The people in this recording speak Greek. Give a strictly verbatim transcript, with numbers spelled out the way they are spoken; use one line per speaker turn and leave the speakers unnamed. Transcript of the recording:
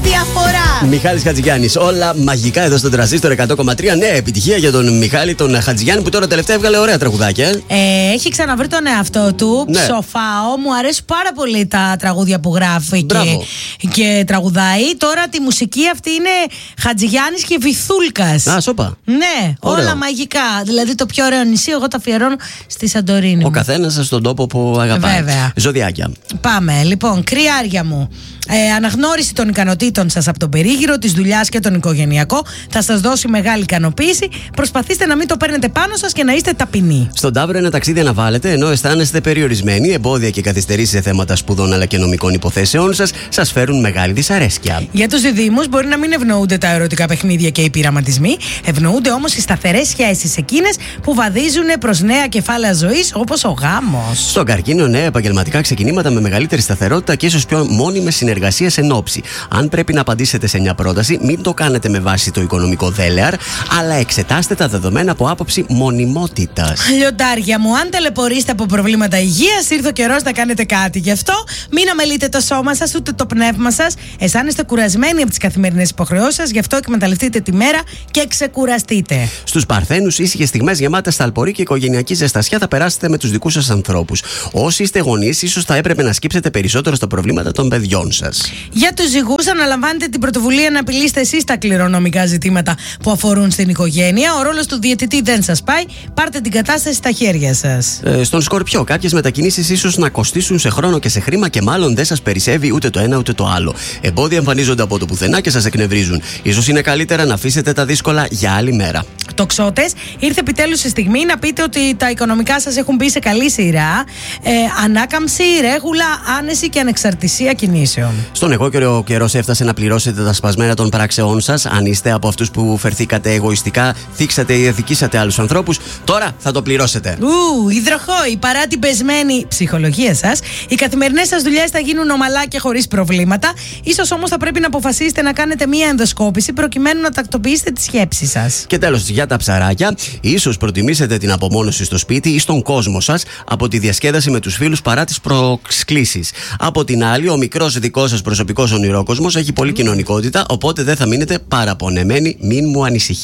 διαφορά.
Μιχάλης Χατζηγιάννης, όλα μαγικά εδώ στον Τρανζίστορ εκατό κόμμα τρία. Ναι, επιτυχία για τον Μιχάλη τον Χατζηγιάννη που τώρα τελευταία έβγαλε ωραία τραγουδάκια.
Ε, έχει ξαναβρει τον εαυτό του. Ναι. Ψοφάω, μου αρέσουν πάρα πολύ τα τραγούδια που γράφει και, και τραγουδάει. Τώρα τη μουσική αυτή είναι Χατζηγιάννης και Βυθούλκας.
Α, σώπα.
Ναι, ωραίο. Όλα μαγικά. Δηλαδή το πιο ωραίο νησί, εγώ τα αφιερώνω στη Σαντορίνη.
Ο καθένας στον τόπο που αγαπάει.
Βέβαια.
Ζωδιάκια.
Πάμε, λοιπόν, κρυάρια μου. Ε, αναγνώριση των ικανοτήτων σας από τον περίγυρο, της δουλειάς και τον οικογενειακό θα σας δώσει μεγάλη ικανοποίηση. Προσπαθήστε να μην το παίρνετε πάνω σας και να είστε ταπεινοί.
Στον Ταύρο ένα ταξίδι αναβάλλετε ενώ αισθάνεστε περιορισμένοι. Εμπόδια και καθυστερήσεις σε θέματα σπουδών αλλά και νομικών υποθέσεών σας σας φέρουν μεγάλη δυσαρέσκεια.
Για τους διδύμους μπορεί να μην ευνοούνται τα ερωτικά παιχνίδια και οι πειραματισμοί. Ευνοούνται όμως οι σταθερές σχέσεις εκείνες που βαδίζουν προς νέα κεφάλαια ζωής όπως ο γάμος.
Στον Καρκίνο, νέα επαγγελματικά ξεκινήματα με μεγαλύτερη σταθερότητα και ίσως πιο μόνιμες συνεργασίες εν όψη. Αν πρέπει να απαντήσετε σε μια πρόταση, μην το κάνετε με βάση το οικονομικό δέλεαρ, αλλά εξετάστε τα δεδομένα από άποψη μονιμότητας.
Λιοντάρια μου, αν ταλαιπωρήσετε από προβλήματα υγείας, ήρθε ο καιρός να κάνετε κάτι. Γι' αυτό μην αμελείτε το σώμα σας ούτε το πνεύμα σας. Αισθάνεστε κουρασμένοι από τις καθημερινές υποχρεώσεις σας, γι' αυτό εκμεταλλευτείτε τη μέρα και ξεκουραστείτε.
Στους Παρθένους, ήσυχες στιγμές γεμάτες ταλπορή και οικογενειακή ζεστασιά θα περάσετε με τους δικούς σας ανθρώπους. Όσοι είστε γονείς, ίσως θα έπρεπε να σκύψετε περισσότερο στα προβλήματα των παιδιών σας.
Για τους ζυγούς, αναλαμβάνετε την πρωτοβουλία να απειλήσετε εσείς τα κληρονομικά ζητήματα που αφορούν στην οικογένεια. Ο ρόλος του διαιτητή δεν σας πάει. Πάρτε την κατάσταση στα χέρια σας.
Ε, στον Σκορπιό, κάποιες μετακινήσεις ίσως να κοστίσουν σε χρόνο και σε χρήμα και μάλλον δεν σας περισσεύει ούτε το ένα ούτε το άλλο. Εμπόδια εμφανίζονται από το πουθενά και σας εκνευρίζουν. Ίσως είναι καλύτερα να αφήσετε τα δύσκολα για άλλη μέρα.
Τοξότες, ήρθε επιτέλους η στιγμή να πείτε ότι τα οικονομικά σας έχουν μπει σε καλή σειρά. Ε, ανάκαμψη, ρέγουλα, άνεση και ανεξαρτησία κινήσεων.
Στον εγώ και ο καιρός έφτασε να πληρώσετε τα σπασμένα των πράξεών σας. Αν είστε από αυτούς που φερθήκατε εγωιστικά, θίξατε ή αδικήσατε άλλους ανθρώπους, τώρα θα το πληρώσετε.
Ου, υδροχόη, παρά την πεσμένη ψυχολογία σας, οι καθημερινές σας δουλειές θα γίνουν ομαλά και χωρίς προβλήματα. Ίσως όμως θα πρέπει να αποφασίσετε να κάνετε μία ενδοσκόπηση προκειμένου να τακτοποιήσετε τις σκέψεις σας.
Και τέλος, για τα ψαράκια, ίσως προτιμήσετε την απομόνωση στο σπίτι ή στον κόσμο σας από τη διασκέδαση με τους φίλους παρά τις προσκλήσεις. Από την άλλη, ο μικρός δικός σας προσωπικός ονειρόκοσμος έχει πολλή κοινωνικότητα, οπότε δεν θα μείνετε παραπονεμένοι, μην μου ανησυχείτε.